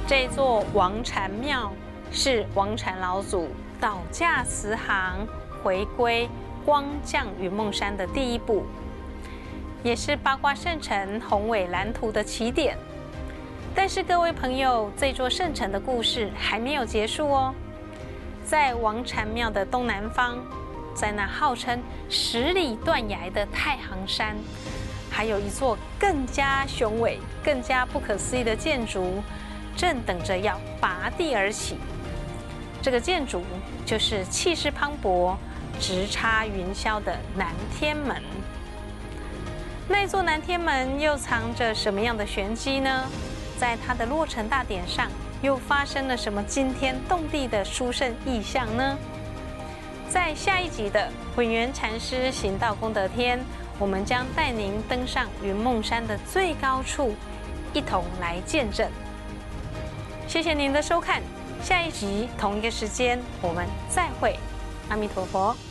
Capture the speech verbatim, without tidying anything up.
这座王禅庙是王禅老祖倒驾慈航、回归光降云梦山的第一步，也是八卦圣城宏伟蓝图的起点。但是各位朋友，这座圣城的故事还没有结束哦。在王禅庙的东南方，在那号称十里断崖的太行山，还有一座更加雄伟、更加不可思议的建筑，正等着要拔地而起。这个建筑就是气势磅礴、直插云霄的南天门。那座南天门又藏着什么样的玄机呢？在它的落成大典上，又发生了什么惊天动地的殊胜异象呢？在下一集的混元禅师行道功德天，我们将带您登上云梦山的最高处，一同来见证。谢谢您的收看，下一集同一个时间我们再会，阿弥陀佛。